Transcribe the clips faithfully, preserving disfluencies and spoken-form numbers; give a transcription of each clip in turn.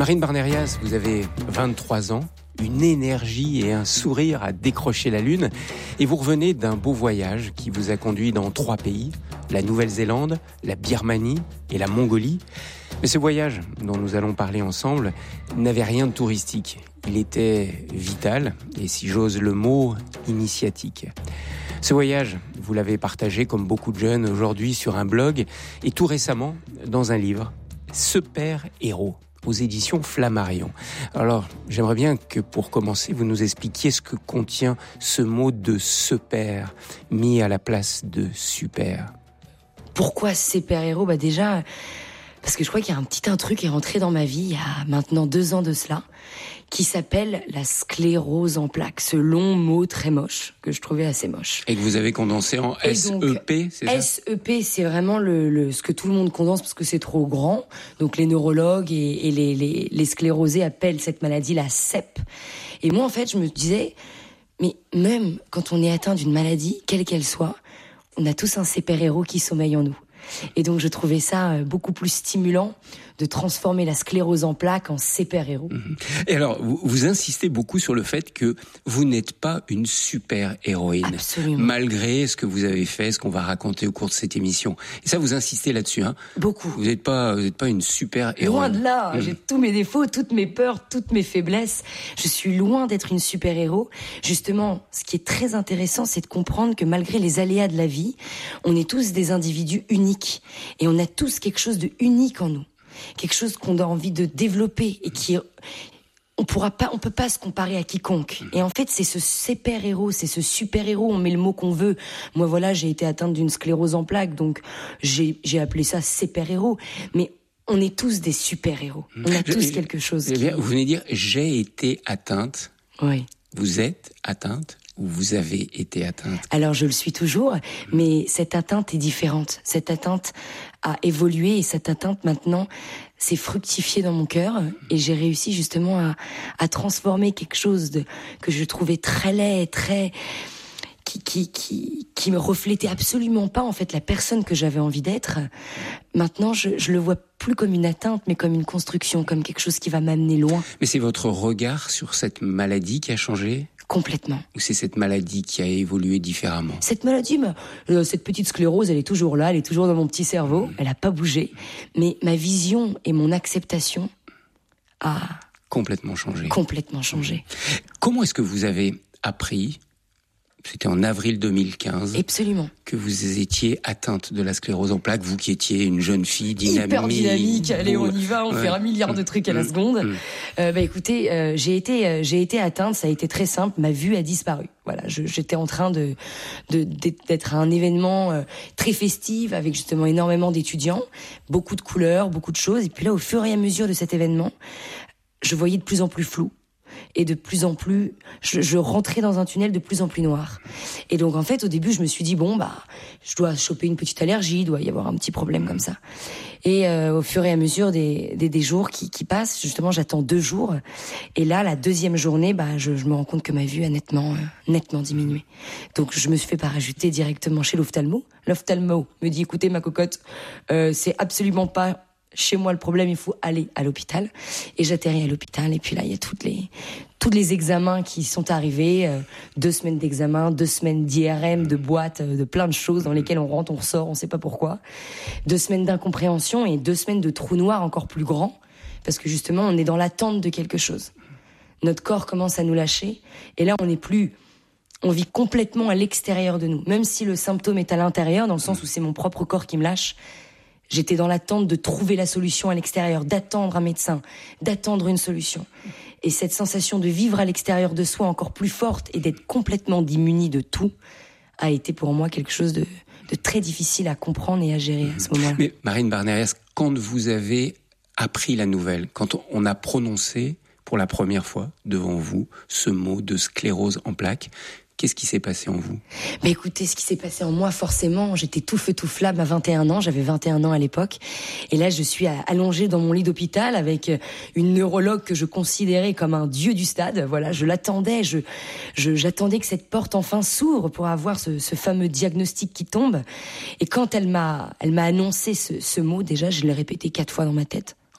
Marine Barnerias, vous avez vingt-trois ans, une énergie et un sourire à décrocher la lune, et vous revenez d'un beau voyage qui vous a conduit dans trois pays, la Nouvelle-Zélande, la Birmanie et la Mongolie. Mais ce voyage dont nous allons parler ensemble n'avait rien de touristique. Il était vital et, si j'ose le mot, initiatique. Ce voyage, vous l'avez partagé comme beaucoup de jeunes aujourd'hui sur un blog et tout récemment dans un livre, Super Héros, aux éditions Flammarion. Alors, j'aimerais bien que pour commencer, vous nous expliquiez ce que contient ce mot de super, mis à la place de super. Pourquoi super héros ? Bah déjà, parce que je crois qu'il y a un petit un truc qui est rentré dans ma vie il y a maintenant deux ans de cela, qui s'appelle la sclérose en plaques, ce long mot très moche, que je trouvais assez moche. Et que vous avez condensé en S E P, c'est ça ? S E P, c'est vraiment le, le, ce que tout le monde condense parce que c'est trop grand. Donc les neurologues et, et les, les, les sclérosés appellent cette maladie la C E P. Et moi, en fait, je me disais, mais même quand on est atteint d'une maladie, quelle qu'elle soit, on a tous un super-héros qui sommeille en nous. Et donc je trouvais ça beaucoup plus stimulant de transformer la sclérose en plaques en super-héros. Et alors, vous, vous insistez beaucoup sur le fait que vous n'êtes pas une super-héroïne. Absolument. Malgré ce que vous avez fait, ce qu'on va raconter au cours de cette émission. Et ça, vous insistez là-dessus, hein ? Beaucoup. Vous n'êtes pas, vous n'êtes pas une super-héroïne. Loin de là. Mmh. J'ai tous mes défauts, toutes mes peurs, toutes mes faiblesses. Je suis loin d'être une super-héros. Justement, ce qui est très intéressant, c'est de comprendre que malgré les aléas de la vie, on est tous des individus uniques. Et on a tous quelque chose de unique en nous. Quelque chose qu'on a envie de développer et qui on pourra pas, on peut pas se comparer à quiconque. Et en fait, c'est ce super-héros, c'est ce super-héros, on met le mot qu'on veut. Moi, voilà, j'ai été atteinte d'une sclérose en plaques, donc j'ai, j'ai appelé ça super-héros. Mais on est tous des super-héros. On a tous quelque chose. Qui... Vous venez dire, j'ai été atteinte. Oui. Vous êtes atteinte ou vous avez été atteinte ? Alors, je le suis toujours, mais cette atteinte est différente. Cette atteinte a évolué et cette atteinte, maintenant, s'est fructifiée dans mon cœur et j'ai réussi justement à, à transformer quelque chose de, que je trouvais très laid, très... Qui, qui, qui, qui me reflétait absolument pas, en fait, la personne que j'avais envie d'être. Maintenant, je, je le vois plus comme une atteinte, mais comme une construction, comme quelque chose qui va m'amener loin. Mais c'est votre regard sur cette maladie qui a changé ? Complètement. Ou c'est cette maladie qui a évolué différemment ? Cette maladie, euh, cette petite sclérose, elle est toujours là, elle est toujours dans mon petit cerveau, elle a pas bougé. Mais ma vision et mon acceptation a... Complètement changé. Complètement changé. Comment est-ce que vous avez appris... C'était en avril deux mille quinze. Absolument. Que vous étiez atteinte de la sclérose en plaques, vous qui étiez une jeune fille dynamique. Hyper dynamique, allez, on y va, on ouais. fait un milliard de trucs à la seconde. Mmh. Euh, bah écoutez, euh, j'ai été, euh, j'ai été atteinte, ça a été très simple, ma vue a disparu. Voilà, je, j'étais en train de, de, d'être à un événement euh, très festif avec justement énormément d'étudiants, beaucoup de couleurs, beaucoup de choses. Et puis là, au fur et à mesure de cet événement, je voyais de plus en plus flou. Et de plus en plus, je, je rentrais dans un tunnel de plus en plus noir. Et donc, en fait, au début, je me suis dit, bon, bah, je dois choper une petite allergie, il doit y avoir un petit problème comme ça. Et euh, au fur et à mesure des, des, des jours qui, qui passent, justement, j'attends deux jours. Et là, la deuxième journée, bah, je, je me rends compte que ma vue a nettement, euh, nettement diminué. Donc, je me suis fait parachuter directement chez l'ophtalmo. L'ophtalmo me dit, écoutez, ma cocotte, euh, c'est absolument pas... chez moi le problème, il faut aller à l'hôpital. Et j'atterris à l'hôpital et puis là il y a toutes les tous les examens qui sont arrivés, euh, deux semaines d'examen, deux semaines d'I R M, de boîtes, euh, de plein de choses dans lesquelles on rentre, on ressort, on sait pas pourquoi. Deux semaines d'incompréhension et deux semaines de trous noirs encore plus grands parce que justement on est dans l'attente de quelque chose. Notre corps commence à nous lâcher et là on n'est plus on vit complètement à l'extérieur de nous, même si le symptôme est à l'intérieur dans le sens où c'est mon propre corps qui me lâche. J'étais dans l'attente de trouver la solution à l'extérieur, d'attendre un médecin, d'attendre une solution. Et cette sensation de vivre à l'extérieur de soi encore plus forte et d'être complètement démuni de tout a été pour moi quelque chose de, de très difficile à comprendre et à gérer à ce moment-là. Mais Marine Barnerias, quand vous avez appris la nouvelle, quand on a prononcé pour la première fois devant vous ce mot de sclérose en plaques, qu'est-ce qui s'est passé en vous ? Bah écoutez, ce qui s'est passé en moi, forcément, j'étais tout feu tout flamme à vingt et un ans, j'avais vingt et un ans à l'époque, et là je suis allongée dans mon lit d'hôpital avec une neurologue que je considérais comme un dieu du stade. Voilà, je l'attendais, je, je j'attendais que cette porte enfin s'ouvre pour avoir ce, ce fameux diagnostic qui tombe. Et quand elle m'a, elle m'a annoncé ce, ce mot, déjà je l'ai répété quatre fois dans ma tête.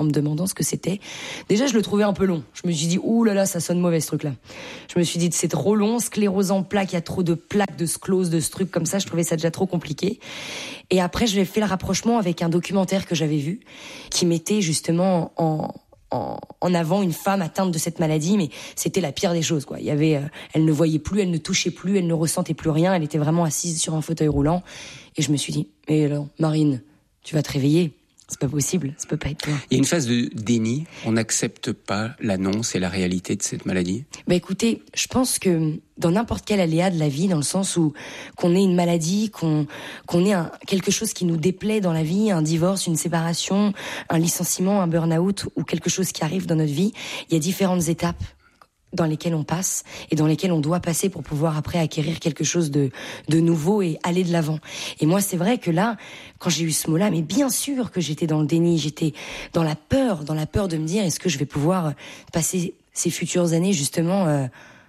en me demandant ce que c'était. Déjà, je le trouvais un peu long. Je me suis dit, ouh là là, ça sonne mauvais ce truc-là. Je me suis dit, c'est trop long, sclérose en plaques, il y a trop de plaques, de sclose, de ce truc comme ça. Je trouvais ça déjà trop compliqué. Et après, j'ai fait le rapprochement avec un documentaire que j'avais vu, qui mettait justement en... En, en avant une femme atteinte de cette maladie, mais c'était la pire des choses, quoi. Il y avait, euh, elle ne voyait plus, elle ne touchait plus, elle ne ressentait plus rien, elle était vraiment assise sur un fauteuil roulant. Et je me suis dit, mais alors, Marine, tu vas te réveiller. C'est pas possible, ça peut pas être toi. Il y a une phase de déni, on n'accepte pas l'annonce et la réalité de cette maladie. Bah écoutez, je pense que dans n'importe quel aléa de la vie, dans le sens où qu'on ait une maladie, qu'on qu'on ait un, quelque chose qui nous déplaît dans la vie, un divorce, une séparation, un licenciement, un burn-out ou quelque chose qui arrive dans notre vie, il y a différentes étapes dans lesquelles on passe et dans lesquelles on doit passer pour pouvoir après acquérir quelque chose de de nouveau et aller de l'avant. Et moi, c'est vrai que là, quand j'ai eu ce mot-là, mais bien sûr que j'étais dans le déni, j'étais dans la peur, dans la peur de me dire, est-ce que je vais pouvoir passer ces futures années justement euh,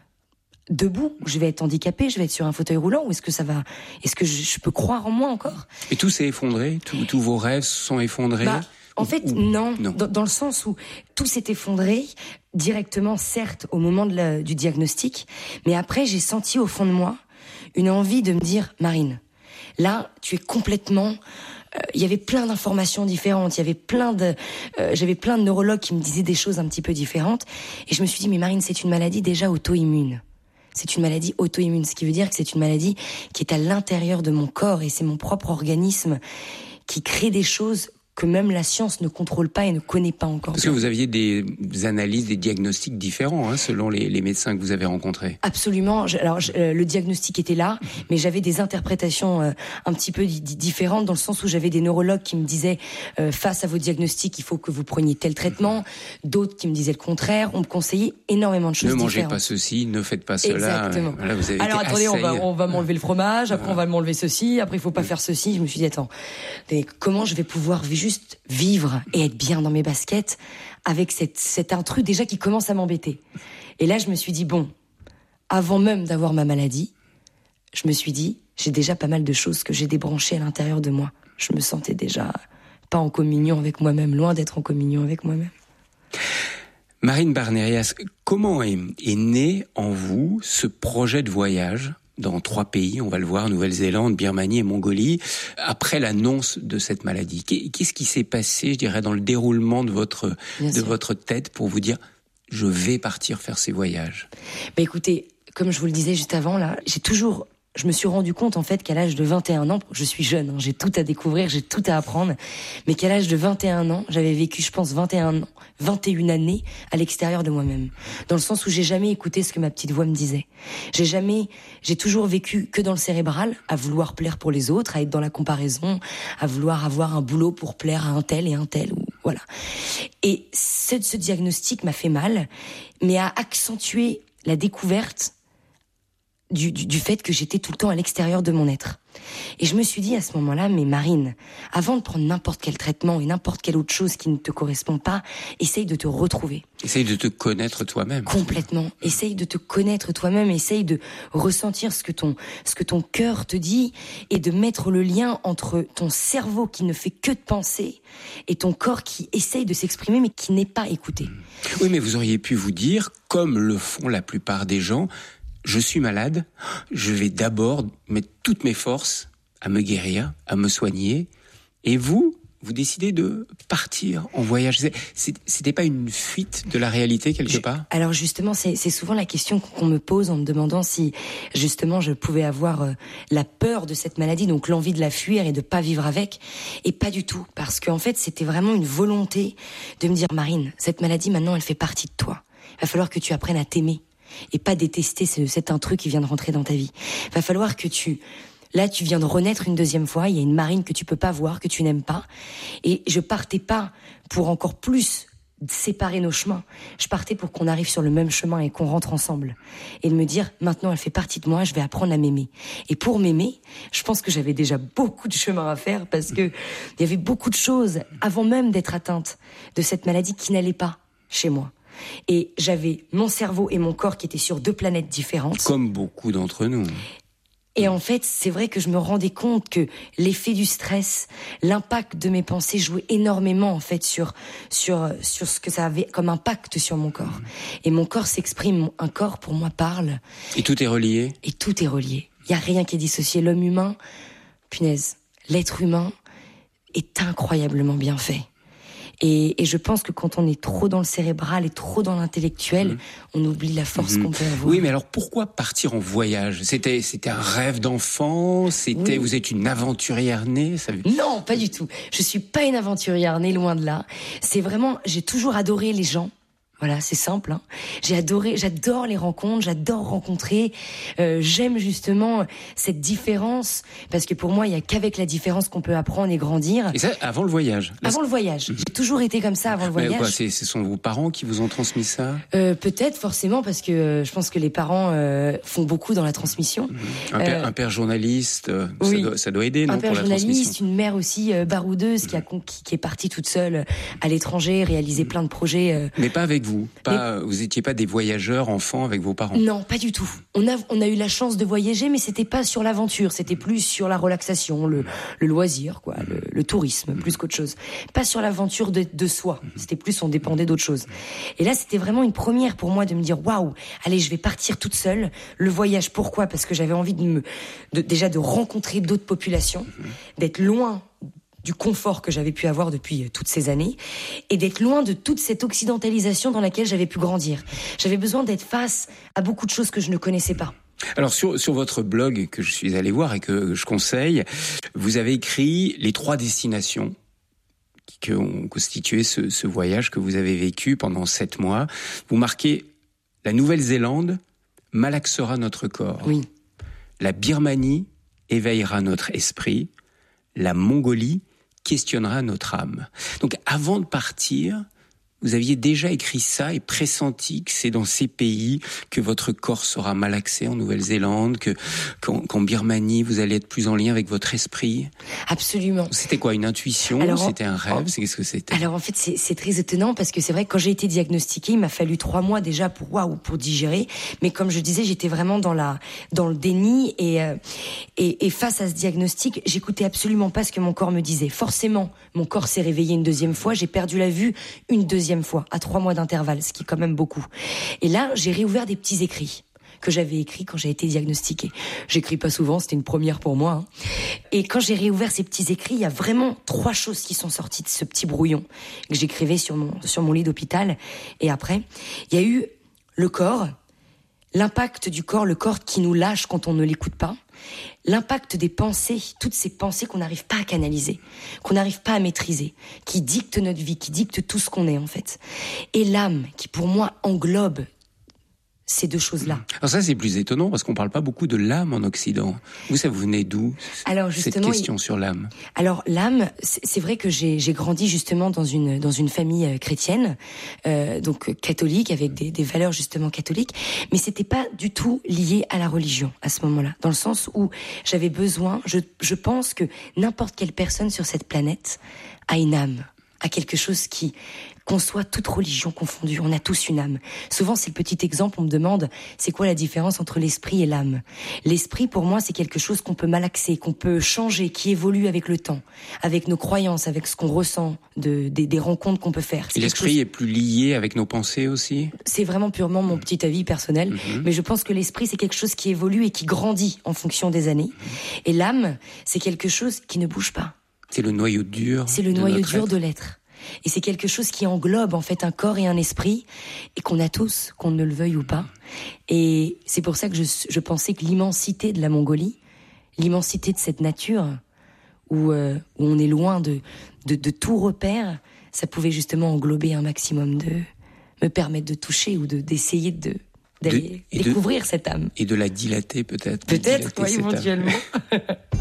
debout, je vais être handicapée, je vais être sur un fauteuil roulant, ou est-ce que ça va, est-ce que je, je peux croire en moi encore? Et tout s'est effondré, tous, tous vos rêves sont effondrés. Bah, En fait, ou, non, non. Dans, dans le sens où tout s'est effondré directement, certes, au moment de la, du diagnostic, mais après, j'ai senti au fond de moi une envie de me dire, Marine, là, tu es complètement... Il euh, y avait plein d'informations différentes, il y avait plein de, euh, j'avais plein de neurologues qui me disaient des choses un petit peu différentes, et je me suis dit, mais Marine, c'est une maladie déjà auto-immune. C'est une maladie auto-immune, ce qui veut dire que c'est une maladie qui est à l'intérieur de mon corps, et c'est mon propre organisme qui crée des choses que même la science ne contrôle pas et ne connaît pas encore. Parce que vous aviez des analyses, des diagnostics différents, hein, selon les, les médecins que vous avez rencontrés. Absolument. Je, alors, je, euh, le diagnostic était là, mais j'avais des interprétations euh, un petit peu di- différentes, dans le sens où j'avais des neurologues qui me disaient, euh, face à vos diagnostics, il faut que vous preniez tel traitement. D'autres qui me disaient le contraire. On me conseillait énormément de choses différentes. Ne mangez pas ceci, ne faites pas cela. Exactement. Voilà, vous avez alors été attendez, on assailli. va, on va m'enlever le fromage, après on va m'enlever ceci, après il faut pas faire ceci. Je me suis dit, attends, mais comment je vais pouvoir juste vivre et être bien dans mes baskets avec cette, cet intrus déjà qui commence à m'embêter. Et là, je me suis dit, bon, avant même d'avoir ma maladie, je me suis dit, j'ai déjà pas mal de choses que j'ai débranchées à l'intérieur de moi. Je me sentais déjà pas en communion avec moi-même, loin d'être en communion avec moi-même. Marine Barnerias, comment est, est né en vous ce projet de voyage dans trois pays, on va le voir, Nouvelle-Zélande, Birmanie et Mongolie, après l'annonce de cette maladie? Qu'est-ce qui s'est passé, je dirais, dans le déroulement de votre, de votre tête pour vous dire « je vais partir faire ces voyages » ? Bah écoutez, comme je vous le disais juste avant, là, j'ai toujours... Je me suis rendu compte, en fait, qu'à l'âge de vingt et un ans, je suis jeune, hein, j'ai tout à découvrir, j'ai tout à apprendre, mais qu'à l'âge de vingt et un ans, j'avais vécu, je pense, vingt et un ans, vingt et une années à l'extérieur de moi-même. Dans le sens où j'ai jamais écouté ce que ma petite voix me disait. J'ai jamais, j'ai toujours vécu que dans le cérébral, à vouloir plaire pour les autres, à être dans la comparaison, à vouloir avoir un boulot pour plaire à un tel et un tel, ou voilà. Et ce, ce diagnostic m'a fait mal, mais a accentué la découverte Du, du, du fait que j'étais tout le temps à l'extérieur de mon être. Et je me suis dit à ce moment-là, mais Marine, avant de prendre n'importe quel traitement et n'importe quelle autre chose qui ne te correspond pas, essaye de te retrouver. Essaye de te connaître toi-même. Complètement. Essaye de te connaître toi-même, essaye de ressentir ce que ton, ce que ton cœur te dit et de mettre le lien entre ton cerveau qui ne fait que de penser et ton corps qui essaye de s'exprimer mais qui n'est pas écouté. Oui, mais vous auriez pu vous dire, comme le font la plupart des gens, je suis malade, je vais d'abord mettre toutes mes forces à me guérir, à me soigner. Et vous, vous décidez de partir en voyage. C'était pas une fuite de la réalité quelque part ? Alors justement, c'est, c'est souvent la question qu'on me pose en me demandant si justement je pouvais avoir euh, la peur de cette maladie, donc l'envie de la fuir et de pas vivre avec. Et pas du tout, parce qu'en fait, c'était vraiment une volonté de me dire, Marine, cette maladie maintenant, elle fait partie de toi. Il va falloir que tu apprennes à t'aimer. Et pas détester ce, cet intrus qui vient de rentrer dans ta vie. Il va falloir que tu... Là, tu viens de renaître une deuxième fois, il y a une Marine que tu peux pas voir, que tu n'aimes pas. Et je partais pas pour encore plus séparer nos chemins. Je partais pour qu'on arrive sur le même chemin et qu'on rentre ensemble. Et de me dire, maintenant, elle fait partie de moi, je vais apprendre à m'aimer. Et pour m'aimer, je pense que j'avais déjà beaucoup de chemin à faire parce que il y avait beaucoup de choses, avant même d'être atteinte de cette maladie, qui n'allaient pas chez moi. Et j'avais mon cerveau et mon corps qui étaient sur deux planètes différentes. Comme beaucoup d'entre nous. Et en fait, c'est vrai que je me rendais compte que l'effet du stress, l'impact de mes pensées jouait énormément en fait sur sur sur ce que ça avait comme impact sur mon corps. Et mon corps s'exprime, un corps pour moi parle. Et tout est relié. Et tout est relié. Il y a rien qui est dissocié. L'homme humain, punaise, l'être humain est incroyablement bien fait. Et, et je pense que quand on est trop dans le cérébral et trop dans l'intellectuel, mmh. on oublie la force mmh. qu'on peut avoir. Oui, mais alors pourquoi partir en voyage ? C'était, c'était un rêve d'enfant ? C'était, oui. Vous êtes une aventurière née ? Ça... Non, pas du tout. Je suis pas une aventurière née, loin de là. C'est vraiment, j'ai toujours adoré les gens. Voilà, c'est simple. Hein. J'ai adoré, j'adore les rencontres, j'adore rencontrer. Euh, j'aime justement cette différence parce que pour moi, il y a qu'avec la différence qu'on peut apprendre et grandir. Et ça, avant le voyage. Avant le voyage. Mmh. J'ai toujours été comme ça avant le voyage. Mais quoi, c'est, ce sont vos parents qui vous ont transmis ça ? euh, Peut-être, forcément, parce que euh, je pense que les parents euh, font beaucoup dans la transmission. Mmh. Un, père, euh, un père journaliste, euh, oui. ça, doit, ça doit aider, non, un père pour la transmission. Journaliste, une mère aussi euh, baroudeuse mmh. qui, a, qui, qui est partie toute seule à l'étranger, réaliser mmh. plein de projets. Euh, Mais pas avec vous. Pas, mais... Vous étiez pas des voyageurs enfants avec vos parents ? Non, pas du tout. On a, on a eu la chance de voyager, mais c'était pas sur l'aventure, c'était plus sur la relaxation, le, le loisir, quoi, le, le tourisme, plus qu'autre chose. Pas sur l'aventure de, de soi. C'était plus, on dépendait d'autre chose. Et là, c'était vraiment une première pour moi de me dire, waouh, allez, je vais partir toute seule. Le voyage, pourquoi ? Parce que j'avais envie de me, de, déjà de rencontrer d'autres populations, d'être loin du confort que j'avais pu avoir depuis toutes ces années et d'être loin de toute cette occidentalisation dans laquelle j'avais pu grandir. J'avais besoin d'être face à beaucoup de choses que je ne connaissais pas. Alors sur sur votre blog que je suis allé voir et que je conseille, vous avez écrit les trois destinations qui ont constitué ce, ce voyage que vous avez vécu pendant sept mois. Vous marquez la Nouvelle-Zélande malaxera notre corps. Oui. La Birmanie éveillera notre esprit. La Mongolie questionnera notre âme. Donc avant de partir, vous aviez déjà écrit ça et pressenti que c'est dans ces pays que votre corps sera malaxé, en Nouvelle-Zélande, que qu'en, qu'en Birmanie vous allez être plus en lien avec votre esprit. Absolument. C'était quoi, une intuition ? Alors, c'était un rêve ? C'est qu'est-ce que c'était ? Alors en fait c'est, c'est très étonnant parce que c'est vrai que quand j'ai été diagnostiquée, il m'a fallu trois mois déjà pour waouh pour digérer. Mais comme je disais, j'étais vraiment dans la dans le déni et euh, et, et face à ce diagnostic, j'écoutais absolument pas ce que mon corps me disait. Forcément, mon corps s'est réveillé une deuxième fois, j'ai perdu la vue une deuxième fois, à trois mois d'intervalle, ce qui est quand même beaucoup. Et là, j'ai réouvert des petits écrits que j'avais écrits quand j'ai été diagnostiquée. J'écris pas souvent, c'était une première pour moi. Hein. Et quand j'ai réouvert ces petits écrits, il y a vraiment trois choses qui sont sorties de ce petit brouillon que j'écrivais sur mon, sur mon lit d'hôpital. Et après, il y a eu le corps, l'impact du corps, le corps qui nous lâche quand on ne l'écoute pas, l'impact des pensées, toutes ces pensées qu'on n'arrive pas à canaliser, qu'on n'arrive pas à maîtriser, qui dictent notre vie, qui dictent tout ce qu'on est en fait. Et l'âme, qui pour moi englobe ces deux choses-là. Alors ça, c'est plus étonnant parce qu'on parle pas beaucoup de l'âme en Occident. Vous, ça vous venait d'où, alors, justement, cette question il... sur l'âme ? Alors l'âme, c'est, c'est vrai que j'ai, j'ai grandi justement dans une dans une famille euh, chrétienne, euh, donc catholique, avec des, des valeurs justement catholiques, mais c'était pas du tout lié à la religion à ce moment-là, dans le sens où j'avais besoin, je je pense que n'importe quelle personne sur cette planète a une âme, a quelque chose qui qu'on soit toute religion confondue, on a tous une âme. Souvent, c'est le petit exemple, on me demande, c'est quoi la différence entre l'esprit et l'âme ? L'esprit, pour moi, c'est quelque chose qu'on peut malaxer, qu'on peut changer, qui évolue avec le temps, avec nos croyances, avec ce qu'on ressent, de, des, des rencontres qu'on peut faire. C'est et l'esprit chose... est plus lié avec nos pensées aussi ? C'est vraiment purement mon petit avis personnel, mm-hmm. mais je pense que l'esprit, c'est quelque chose qui évolue et qui grandit en fonction des années. Mm-hmm. Et l'âme, c'est quelque chose qui ne bouge pas. C'est le noyau dur. C'est le noyau dur de l'être. Et c'est quelque chose qui englobe en fait un corps et un esprit, et qu'on a tous, qu'on ne le veuille ou pas. Et c'est pour ça que je, je pensais que l'immensité de la Mongolie, l'immensité de cette nature, où, euh, où on est loin de, de, de tout repère, ça pouvait justement englober un maximum de... me permettre de toucher ou de, d'essayer de... d'aller de, découvrir de, cette âme. Et de la dilater peut-être. Peut-être, toi, éventuellement.